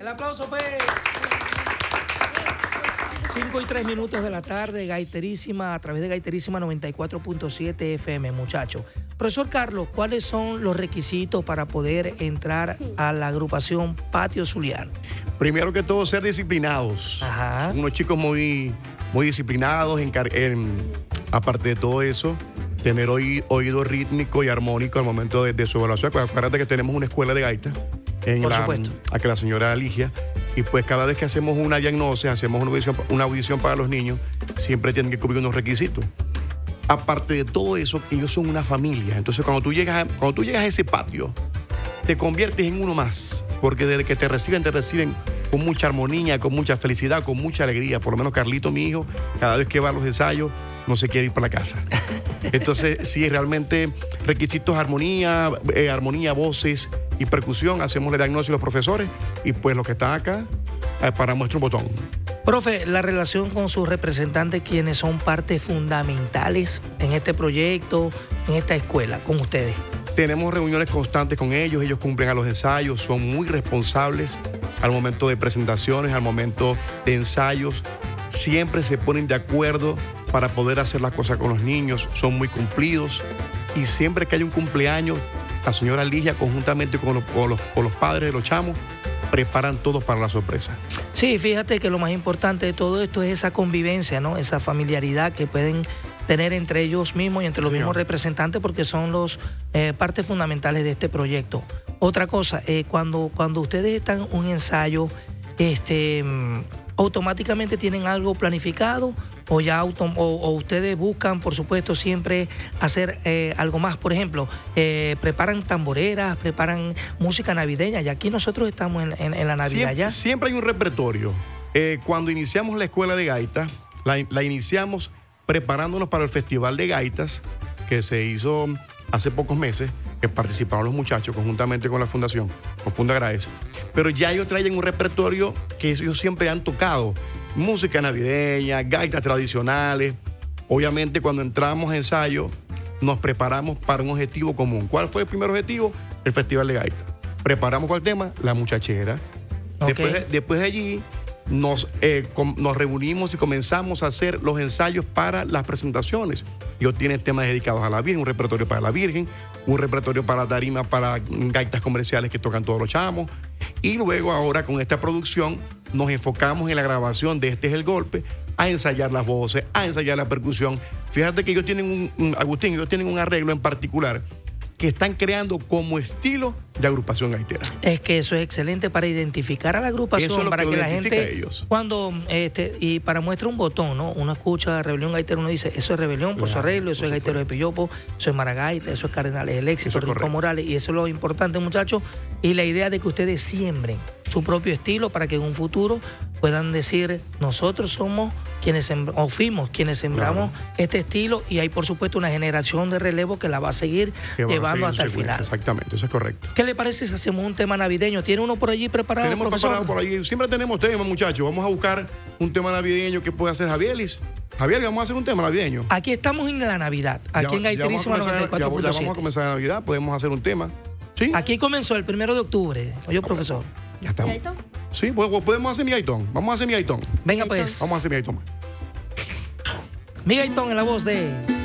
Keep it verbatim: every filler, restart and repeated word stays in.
aplauso, pues. cinco y tres minutos de la tarde, Gaiterísima, a través de Gaiterísima noventa y cuatro punto siete F M, muchachos. Profesor Carlos, ¿cuáles son los requisitos para poder entrar a la agrupación Patio Zuliano? Primero que todo, ser disciplinados. Ajá. Son unos chicos muy, muy disciplinados, en, en, aparte de todo eso, tener oí, oído rítmico y armónico al momento de, de su evaluación. Acuérdate que tenemos una escuela de gaita en Por la, supuesto. a que la señora Ligia, y pues cada vez que hacemos una diagnosis, hacemos una audición, una audición para los niños, siempre tienen que cubrir unos requisitos. Aparte de todo eso, ellos son una familia. Entonces, cuando tú llegas a, cuando tú llegas a ese patio, te conviertes en uno más, porque desde que te reciben, te reciben con mucha armonía, con mucha felicidad, con mucha alegría. Por lo menos Carlito, mi hijo, cada vez que va a los ensayos, no se quiere ir para la casa. Entonces, sí, realmente requisitos, armonía, eh, armonía, voces y percusión. Hacemos la diagnóstico a los profesores y pues los que están acá, eh, para muestra un botón. Profe, la relación con sus representantes, quienes son partes fundamentales en este proyecto, en esta escuela, con ustedes. Tenemos reuniones constantes con ellos, ellos cumplen a los ensayos, son muy responsables al momento de presentaciones, al momento de ensayos. Siempre se ponen de acuerdo para poder hacer las cosas con los niños, son muy cumplidos y siempre que hay un cumpleaños, la señora Ligia conjuntamente con los, con los, con los padres de los chamos preparan todo para la sorpresa. Sí, fíjate que lo más importante de todo esto es esa convivencia, ¿no? Esa familiaridad que pueden tener entre ellos mismos y entre los Señor. mismos representantes, porque son los eh, partes fundamentales de este proyecto. Otra cosa, eh, cuando, cuando ustedes están en un ensayo, este, automáticamente tienen algo planificado o ya auto, o, o ustedes buscan, por supuesto, siempre hacer eh, algo más. Por ejemplo, eh, preparan tamboreras, preparan música navideña, y aquí nosotros estamos en, en, en la Navidad Siempre, ya. siempre hay un repertorio. Eh, cuando iniciamos la escuela de gaita, la, la iniciamos preparándonos para el Festival de Gaitas que se hizo hace pocos meses, que participaron los muchachos conjuntamente con la fundación, con Funda Graes. Pero ya ellos traen un repertorio que ellos siempre han tocado. Música navideña, gaitas tradicionales. Obviamente, cuando entramos a ensayo, nos preparamos para un objetivo común. ¿Cuál fue el primer objetivo? El Festival de Gaita. Preparamos cuál tema, la muchachera. Okay. Después, de, después de allí, nos, eh, com, nos reunimos y comenzamos a hacer los ensayos para las presentaciones. Ellos tienen temas dedicados a la Virgen, un repertorio para la Virgen, un repertorio para tarima, para gaitas comerciales que tocan todos los chamos. Y luego ahora con esta producción nos enfocamos en la grabación de Este es el Golpe, a ensayar las voces, a ensayar la percusión. Fíjate que ellos tienen un, un Agustín, ellos tienen un arreglo en particular que están creando como estilo de agrupación gaitera. Es que eso es excelente para identificar a la agrupación, Eso es lo para que, que, lo la gente, a ellos. cuando, este, y para muestra un botón, ¿no? Uno escucha Rebelión Gaitero, uno dice, eso es Rebelión por Claro, su arreglo, eso por es Gaitero de Pillopo, eso es Maragaita, eso es Cardenales del Éxito, Eso es Rincón correcto. Morales, y eso es lo importante, muchachos, y la idea de que ustedes siembren su propio estilo para que en un futuro puedan decir, nosotros somos quienes sembr- o fuimos quienes sembramos Claro. este estilo, y hay por supuesto una generación de relevo que la va a seguir Que van a llevando seguir hasta el su secuencia. final. Exactamente, eso es correcto. ¿Qué le parece si hacemos un tema navideño? ¿Tiene uno por allí preparado, Tenemos profesor? preparado por ahí, siempre tenemos temas, muchachos. Vamos a buscar un tema navideño que pueda hacer Javielis. Javier, vamos a hacer un tema navideño. Aquí estamos en la Navidad, aquí Ya- en ya Gaiterísima vamos a noventa y comenzar- cuatro ya- punto ya vamos a siete. comenzar la Navidad, podemos hacer un tema. ¿Sí? Aquí comenzó el primero de octubre. Oye, profesor. Ya estamos. ¿Yaito? Sí, pues, pues podemos hacer mi Aitón. Vamos a hacer mi Aitón. Venga pues. Vamos a hacer mi Aitón. Miguel Aitón en la voz de